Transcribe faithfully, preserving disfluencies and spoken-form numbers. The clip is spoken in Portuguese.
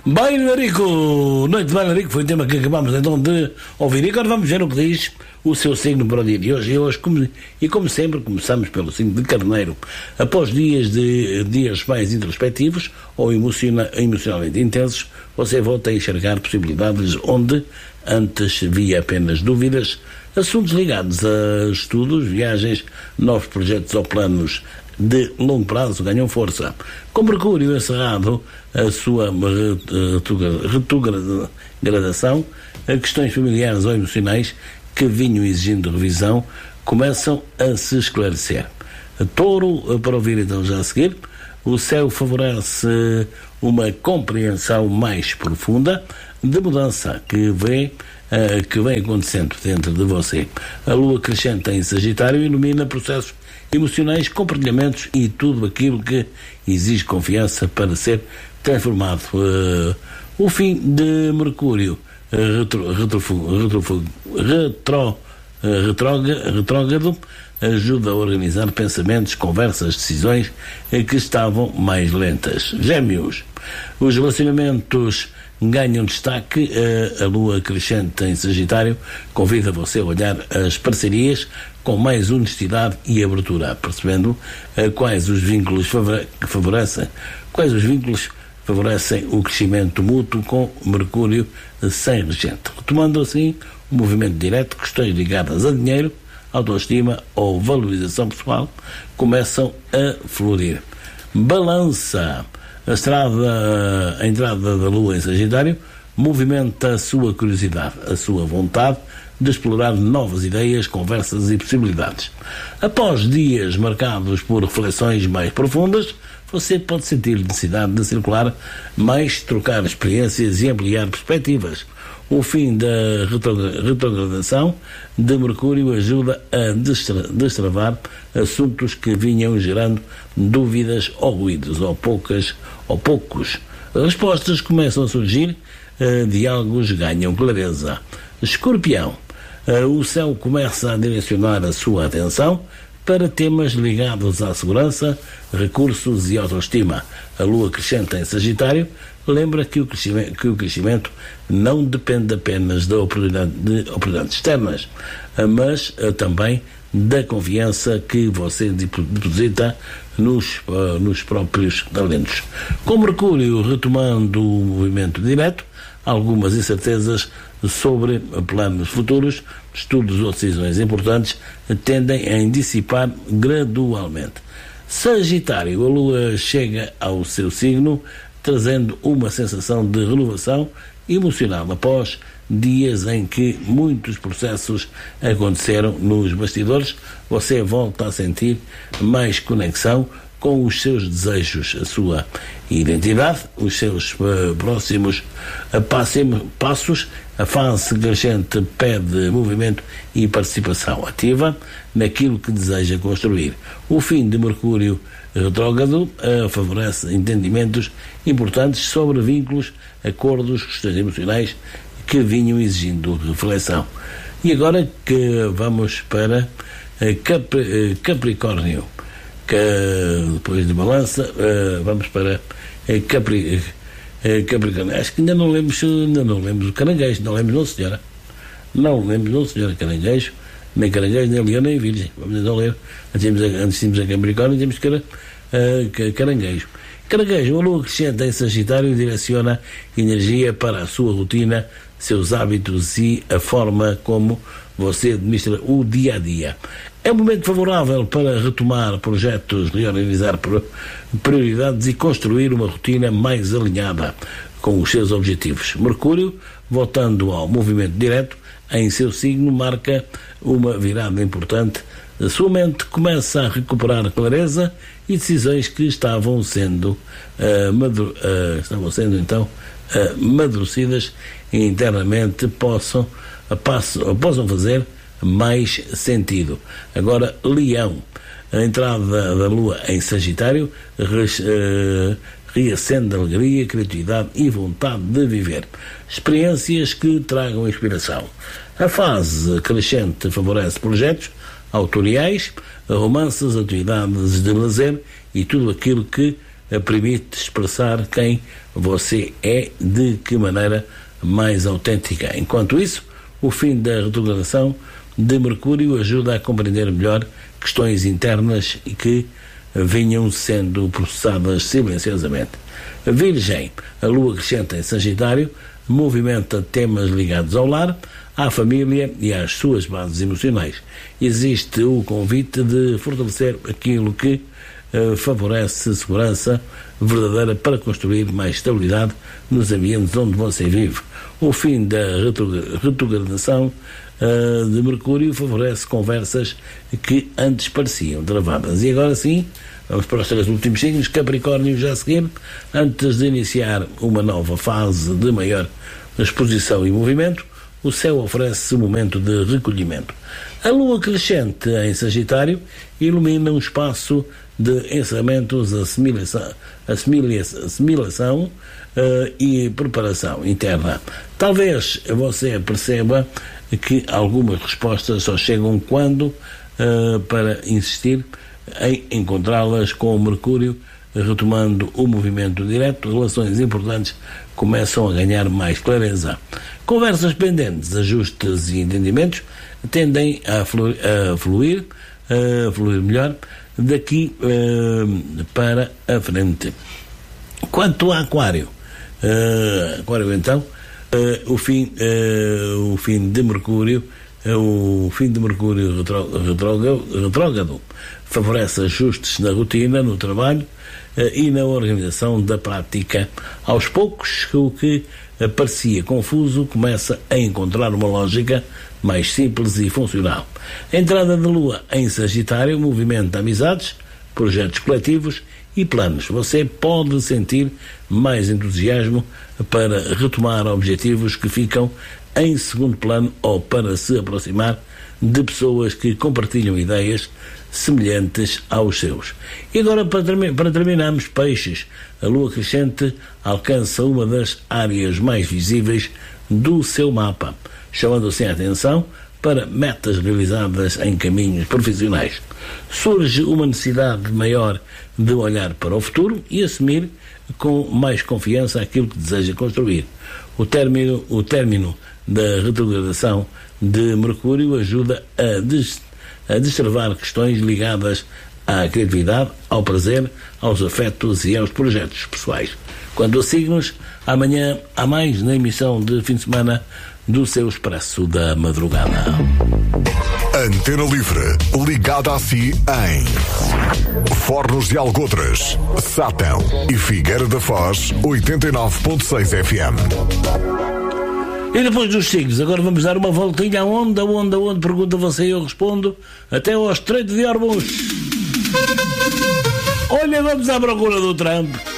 Bem, Larico, noite bem, Larico, foi o tema que acabámos então de ouvir. E agora vamos ver o que diz o seu signo para o dia de hoje. E, hoje, como, e como sempre, começamos pelo signo de Carneiro. Após dias de dias mais introspectivos ou emociona, emocionalmente intensos, você volta a enxergar possibilidades onde antes via apenas dúvidas. Assuntos ligados a estudos, viagens, novos projetos ou planos de longo prazo ganham força. Com Mercúrio encerrado a sua retrogradação, questões familiares ou emocionais que vinham exigindo revisão começam a se esclarecer. Touro, para ouvir então já a seguir, o céu favorece uma compreensão mais profunda de mudança que vem, uh, que vem acontecendo dentro de você. A lua crescente em Sagitário ilumina processos emocionais, compartilhamentos e tudo aquilo que exige confiança para ser transformado. Uh, o fim de Mercúrio uh, retro, retro, retro, retro, uh, retrógrado, retrógrado ajuda a organizar pensamentos, conversas, decisões uh, que estavam mais lentas. Gêmeos, os relacionamentos ganham destaque. Uh, a lua crescente em Sagitário convida você a olhar as parcerias com mais honestidade e abertura, percebendo uh, quais os vínculos favore- que favorecem, quais os vínculos favorecem o crescimento mútuo com Mercúrio sem regente. Retomando assim o movimento direto, questões ligadas a dinheiro, autoestima ou valorização pessoal começam a florir. Balança. A estrada, a entrada da lua em Sagitário movimenta a sua curiosidade, a sua vontade de explorar novas ideias, conversas e possibilidades. Após dias marcados por reflexões mais profundas, você pode sentir necessidade de circular mais, trocar experiências e ampliar perspectivas. O fim da retrogradação de Mercúrio ajuda a destra- destravar assuntos que vinham gerando dúvidas ou ruídos, ou poucas ou poucos. Respostas começam a surgir, uh, diálogos ganham clareza. Escorpião, uh, o céu começa a direcionar a sua atenção para temas ligados à segurança, recursos e autoestima. A lua crescente em Sagitário lembra que o crescimento, que o crescimento não depende apenas da oportunidade de oportunidades externas, mas uh, também da confiança que você deposita nos, uh, nos próprios talentos. Com Mercúrio retomando o movimento direto, algumas incertezas sobre planos futuros, estudos ou decisões importantes tendem a dissipar gradualmente. Sagitário, a lua chega ao seu signo trazendo uma sensação de renovação emocional após dias em que muitos processos aconteceram nos bastidores. Você volta a sentir mais conexão com os seus desejos, a sua identidade, os seus uh, próximos uh, passos. A fase crescente pede movimento e participação ativa naquilo que deseja construir. O fim de Mercúrio retrógrado uh, favorece entendimentos importantes sobre vínculos, acordos, questões emocionais que vinham exigindo reflexão. E agora que vamos para uh, Capri, uh, Capricórnio, que depois de Balança, uh, vamos para uh, Capri, uh, Capricórnio. Acho que ainda não lemos, ainda não lemos o Caranguejo, não lemos não senhora, não lemos não senhora Caranguejo, nem Caranguejo, nem Leão, nem Virgem. Vamos então ler, antes tínhamos a Capricórnio, temos que era uh, Caranguejo. Caranguejo, a lua crescente em Sagitário direciona energia para a sua rotina, seus hábitos e a forma como você administra o dia a dia. É um momento favorável para retomar projetos, reorganizar prioridades e construir uma rotina mais alinhada com os seus objetivos. Mercúrio, voltando ao movimento direto, em seu signo, marca uma virada importante. A sua mente começa a recuperar clareza e decisões que estavam sendo, uh, madru- uh, estavam sendo então uh, amadurecidas e internamente possam, uh, passo, uh, possam fazer mais sentido. Agora, Leão, a entrada da lua em Sagitário res, uh, reacende alegria, criatividade e vontade de viver. Experiências que tragam inspiração. A fase crescente favorece projetos autoriais, romances, atividades de lazer e tudo aquilo que permite expressar quem você é de que maneira mais autêntica. Enquanto isso, o fim da retrogradação de Mercúrio ajuda a compreender melhor questões internas e que vinham sendo processadas silenciosamente. Virgem, a lua crescente em Sagitário, movimenta temas ligados ao lar, à família e às suas bases emocionais. Existe o convite de fortalecer aquilo que uh, favorece segurança verdadeira para construir mais estabilidade nos ambientes onde você vive. O fim da retrogradação uh, de Mercúrio favorece conversas que antes pareciam travadas. E agora sim, vamos para os três últimos signos. Capricórnio já a seguir, antes de iniciar uma nova fase de maior exposição e movimento, o céu oferece um momento de recolhimento. A lua crescente em Sagitário ilumina um espaço de encerramentos, assimilação, assimilação, assimilação uh, e preparação interna. Talvez você perceba que algumas respostas só chegam quando, uh, para insistir em encontrá-las com o Mercúrio retomando o movimento direto, relações importantes começam a ganhar mais clareza. Conversas pendentes, ajustes e entendimentos tendem a fluir, a fluir, a fluir melhor daqui uh, para a frente. Quanto a Aquário, uh, Aquário então, uh, o, fim, uh, o fim de Mercúrio, uh, o fim de Mercúrio retrógrado favorece ajustes na rotina, no trabalho uh, e na organização da prática. Aos poucos, o que uh, parecia confuso começa a encontrar uma lógica mais simples e funcional. A entrada de Lua em Sagitário movimenta amizades, projetos coletivos e planos. Você pode sentir mais entusiasmo para retomar objetivos que ficam em segundo plano ou para se aproximar de pessoas que compartilham ideias semelhantes aos seus. E agora, para, termi- para terminarmos, Peixes. A Lua crescente alcança uma das áreas mais visíveis do seu mapa, chamando-se a atenção para metas realizadas em caminhos profissionais. Surge uma necessidade maior de olhar para o futuro e assumir com mais confiança aquilo que deseja construir. O término, o término da retrogradação de Mercúrio ajuda a, des, a destravar questões ligadas à criatividade, ao prazer, aos afetos e aos projetos pessoais. Quanto a signos, amanhã há mais na emissão de fim de semana do seu Expresso da Madrugada. Antena Livre, ligada a si em Fornos de Algotras, Sátão e Figueira da Foz, oitenta e nove ponto seis F M. E depois dos signos, agora vamos dar uma voltinha aonde, aonde, aonde, pergunta você e eu respondo, até ao Estreito de Hormuz. Olha, vamos à procura do Trump.